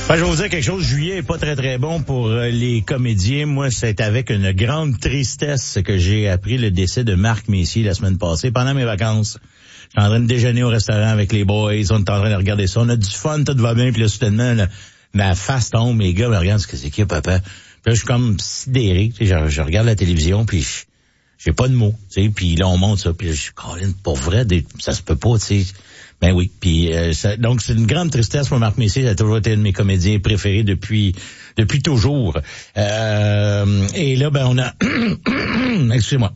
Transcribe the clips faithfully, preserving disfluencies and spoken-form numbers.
Ben, je vais vous dire quelque chose, juillet est pas très très bon pour euh, les comédiens. Moi, c'est avec une grande tristesse que j'ai appris le décès de Marc Messier la semaine passée, pendant mes vacances. J'étais en train de déjeuner au restaurant avec les boys, on était en train de regarder ça, on a du fun, tout va bien, puis là, soudainement, là, ma face tombe, mes gars me regardent, ce que c'est qui, papa? Puis là, je suis comme sidéré, tu sais, je, je regarde la télévision, puis je, j'ai pas de mots, tu sais, puis là, on monte ça, puis là, je suis Colin, pour vrai, des, ça se peut pas, tu sais. Ben oui, puis euh, ça, donc c'est une grande tristesse pour Marc Messier, ça a toujours été un de mes comédiens préférés depuis depuis toujours. Euh, et là, ben on a, excusez-moi.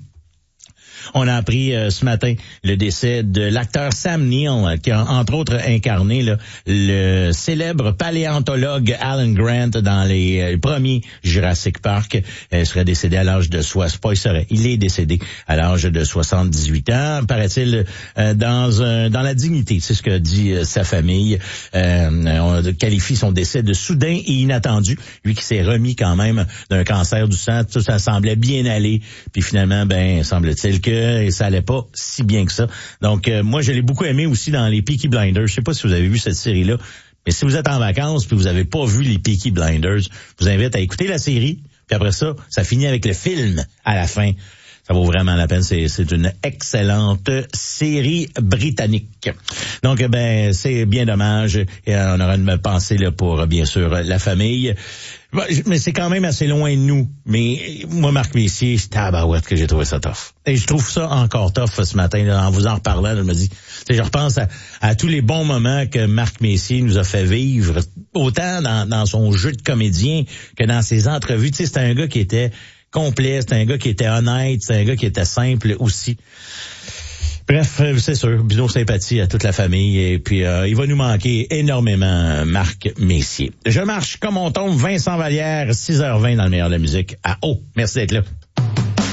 On a appris euh, ce matin le décès de l'acteur Sam Neill, qui a entre autres incarné là, le célèbre paléontologue Alan Grant dans les euh, premiers Jurassic Park. Il serait décédé à l'âge de soixante. Pas il serait, il est décédé à l'âge de soixante-dix-huit ans, paraît-il, euh, dans un, dans la dignité. C'est ce que dit euh, sa famille. Euh, on qualifie son décès de soudain et inattendu. Lui qui s'est remis quand même d'un cancer du sang, tout ça semblait bien aller. Puis finalement, ben semble-t-il que et ça allait pas si bien que ça. Donc, euh, moi, je l'ai beaucoup aimé aussi dans les Peaky Blinders. Je sais pas si vous avez vu cette série-là, mais si vous êtes en vacances puis vous avez pas vu les Peaky Blinders, je vous invite à écouter la série. Puis après ça, ça finit avec le film à la fin. Ça vaut vraiment la peine. C'est, c'est une excellente série britannique. Donc, ben, c'est bien dommage. Et on aura une pensée là pour, bien sûr, la famille. Mais c'est quand même assez loin de nous. Mais moi, Marc Messier, c'est tabarouette que j'ai trouvé ça tough. Et je trouve ça encore tough ce matin, là, en vous en reparlant. Là, je me dis, je repense à, à tous les bons moments que Marc Messier nous a fait vivre, autant dans, dans son jeu de comédien que dans ses entrevues. Tu sais, c'était un gars qui était complet, c'était un gars qui était honnête, c'était un gars qui était simple aussi. Bref, c'est sûr, nos sympathies à toute la famille et puis euh, il va nous manquer énormément Marc Messier. Je marche comme on tombe, Vincent Vallière, six heures vingt dans le meilleur de la musique à Haut. Merci d'être là.